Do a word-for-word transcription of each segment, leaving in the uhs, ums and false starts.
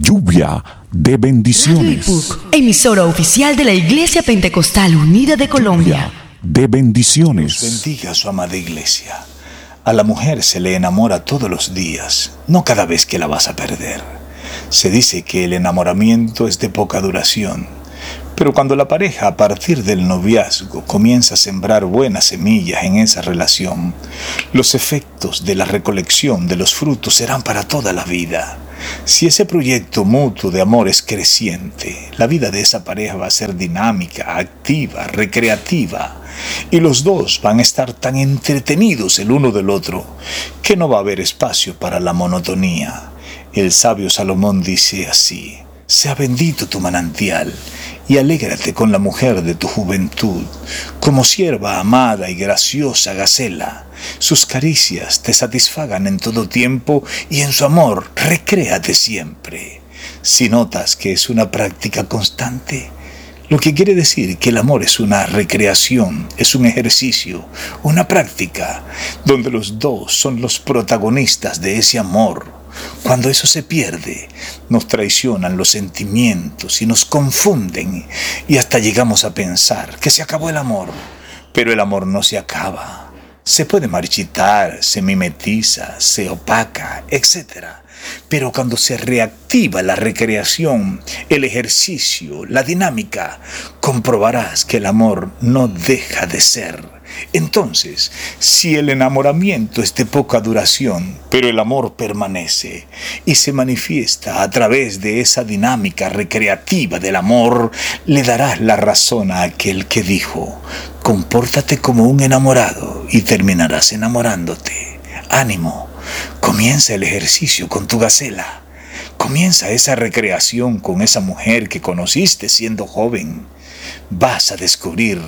Lluvia de bendiciones. Radio Ipuc, emisora oficial de la Iglesia Pentecostal Unida de Colombia. Lluvia de bendiciones. Dios bendiga a su amada iglesia. A la mujer se le enamora todos los días, no cada vez que la vas a perder. Se dice que el enamoramiento es de poca duración, pero cuando la pareja a partir del noviazgo comienza a sembrar buenas semillas en esa relación, los efectos de la recolección de los frutos serán para toda la vida. Si ese proyecto mutuo de amor es creciente, la vida de esa pareja va a ser dinámica, activa, recreativa, y los dos van a estar tan entretenidos el uno del otro que no va a haber espacio para la monotonía. El sabio Salomón dice así: sea bendito tu manantial y alégrate con la mujer de tu juventud, como sierva amada y graciosa gacela. Sus caricias te satisfagan en todo tiempo y en su amor recréate siempre. Si notas que es una práctica constante, lo que quiere decir que el amor es una recreación, es un ejercicio, una práctica, donde los dos son los protagonistas de ese amor. Cuando eso se pierde, nos traicionan los sentimientos y nos confunden y hasta llegamos a pensar que se acabó el amor. Pero el amor no se acaba. Se puede marchitar, se mimetiza, se opaca, etcétera. Pero cuando se reactiva la recreación, el ejercicio, la dinámica, comprobarás que el amor no deja de ser. Entonces, si el enamoramiento es de poca duración, pero el amor permanece y se manifiesta a través de esa dinámica recreativa del amor, le darás la razón a aquel que dijo: compórtate como un enamorado y terminarás enamorándote. Ánimo, comienza el ejercicio con tu gacela. Comienza esa recreación con esa mujer que conociste siendo joven. Vas a descubrir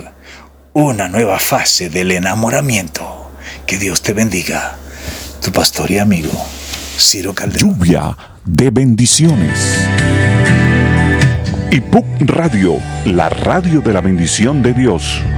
una nueva fase del enamoramiento. Que Dios te bendiga. Tu pastor y amigo, Ciro Calderón. Lluvia de bendiciones. Ipuc Radio, la radio de la bendición de Dios.